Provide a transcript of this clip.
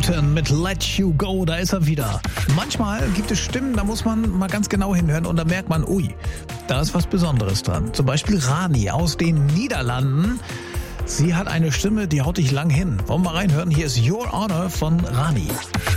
Mountain mit Let You Go, da ist er wieder. Manchmal gibt es Stimmen, da muss man mal ganz genau hinhören und da merkt man, ui, da ist was Besonderes dran. Zum Beispiel Rani aus den Niederlanden. Sie hat eine Stimme, die haut dich lang hin. Wollen wir mal reinhören? Hier ist Your Honor von Rani.